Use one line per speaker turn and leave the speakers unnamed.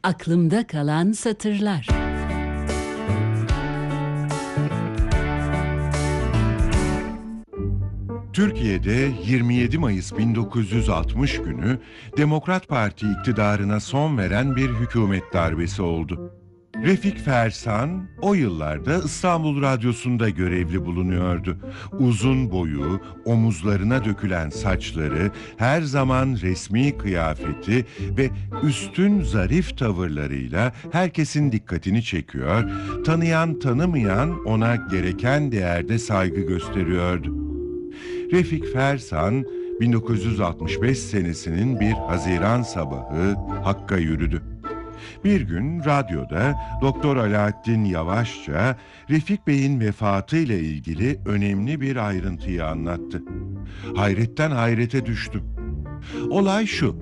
Aklımda kalan satırlar.
Türkiye'de 27 Mayıs 1960 günü Demokrat Parti iktidarına son veren bir hükümet darbesi oldu. Refik Fersan o yıllarda İstanbul Radyosu'nda görevli bulunuyordu. Uzun boyu, omuzlarına dökülen saçları, her zaman resmi kıyafeti ve üstün zarif tavırlarıyla herkesin dikkatini çekiyor, tanıyan tanımayan ona gereken değerde saygı gösteriyordu. Refik Fersan 1965 senesinin bir Haziran sabahı Hakk'a yürüdü. Bir gün radyoda Doktor Alaaddin Yavaşça Refik Bey'in vefatıyla ilgili önemli bir ayrıntıyı anlattı. Hayretten hayrete düştüm. Olay şu: